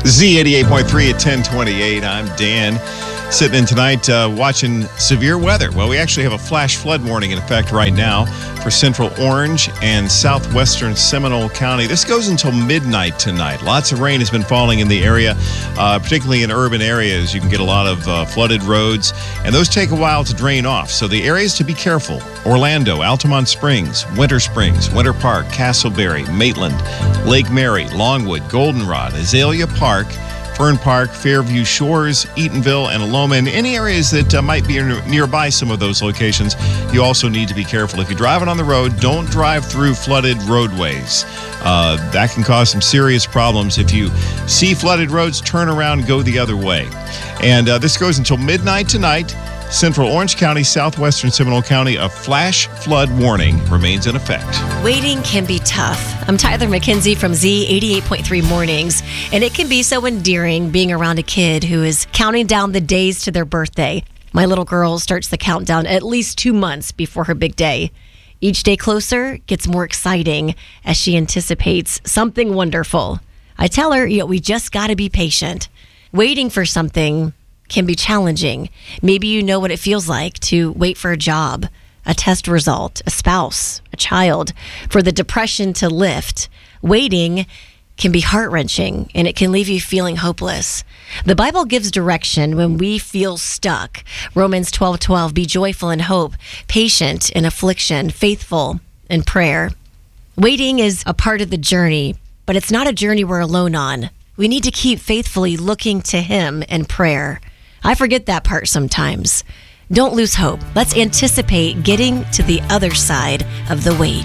Z88.3 at 1028. I'm Dan. Sitting in tonight watching severe weather. Well, we actually have a flash flood warning in effect right now for central Orange and southwestern Seminole County. This goes until midnight tonight. Lots of rain has been falling in the area, particularly in urban areas. You can get a lot of flooded roads, and those take a while to drain off. So the areas to be careful: Orlando, Altamont Springs, Winter Park, Castleberry, Maitland, Lake Mary, Longwood, Goldenrod, Azalea Park, Fern Park, Fairview Shores, Eatonville, and Aloma, and any areas that might be nearby some of those locations. You also need to be careful. If you're driving on the road, don't drive through flooded roadways. That can cause some serious problems. If you see flooded roads, turn around, go the other way. And this goes until midnight tonight. Central Orange County, southwestern Seminole County, a flash flood warning remains in effect. Waiting can be tough. I'm Tyler McKenzie from Z88.3 Mornings, and it can be so endearing being around a kid who is counting down the days to their birthday. My little girl starts the countdown at least 2 months before her big day. Each day closer gets more exciting as she anticipates something wonderful. I tell her, we just got to be patient. Waiting for something can be challenging. Maybe you know what it feels like to wait for a job, a test result, a spouse, a child, for the depression to lift. Waiting can be heart-wrenching, and it can leave you feeling hopeless. The Bible gives direction when we feel stuck. Romans 12:12, be joyful in hope, patient in affliction, faithful in prayer. Waiting is a part of the journey, but it's not a journey we're alone on. We need to keep faithfully looking to Him in prayer. I forget that part sometimes. Don't lose hope. Let's anticipate getting to the other side of the wait.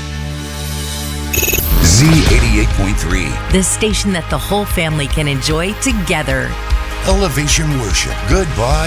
Z88.3. The station that the whole family can enjoy together. Elevation Worship. Goodbye.